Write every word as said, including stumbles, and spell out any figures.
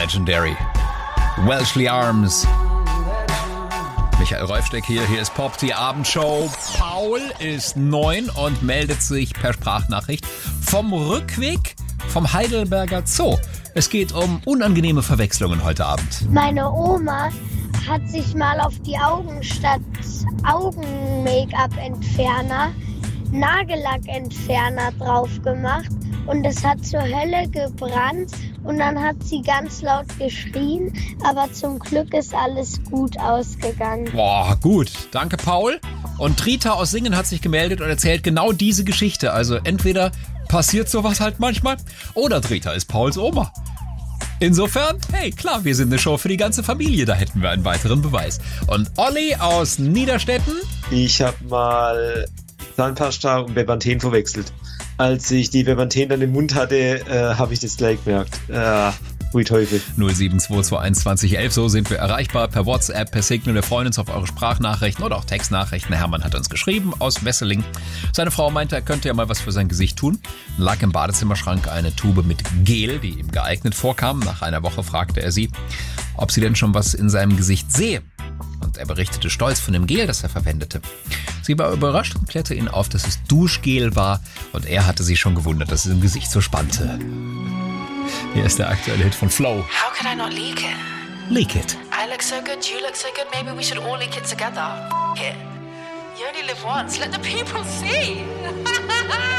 Legendary. Welshly Arms. Michael Reufsteck hier, hier ist Pop, die Abendshow. Paul ist neun und meldet sich per Sprachnachricht vom Rückweg vom Heidelberger Zoo. Es geht um unangenehme Verwechslungen heute Abend. Meine Oma hat sich mal auf die Augen statt Augen-Make-up-Entferner Nagellackentferner drauf gemacht und es hat zur Hölle gebrannt und dann hat sie ganz laut geschrien, aber zum Glück ist alles gut ausgegangen. Boah, gut. Danke, Paul. Und Rita aus Singen hat sich gemeldet und erzählt genau diese Geschichte. Also entweder passiert sowas halt manchmal oder Rita ist Pauls Oma. Insofern, hey, klar, wir sind eine Show für die ganze Familie, da hätten wir einen weiteren Beweis. Und Olli aus Niederstetten? Ich habe mal Zahnpasta und Bepanthen verwechselt. Als ich die Bepanthen dann im Mund hatte, äh, habe ich das gleich gemerkt. Äh, hui Teufel. null sieben zwei zwei eins zwanzig elf, so sind wir erreichbar per WhatsApp, per Signal. Wir freuen uns auf eure Sprachnachrichten oder auch Textnachrichten. Hermann hat uns geschrieben aus Wesseling. Seine Frau meinte, er könnte ja mal was für sein Gesicht tun. Lag im Badezimmerschrank eine Tube mit Gel, die ihm geeignet vorkam. Nach einer Woche fragte er sie, ob sie denn schon was in seinem Gesicht sehe. Und er berichtete stolz von dem Gel, das er verwendete. Sie war überrascht und klärte ihn auf, dass es Duschgel war. Und er hatte sich schon gewundert, dass es im Gesicht so spannte. Hier ist der aktuelle Hit von Flow. How could I not leak it? Leak it. I look so good, you look so good, maybe we should all leak it together. F- it. You only live once, let the people see.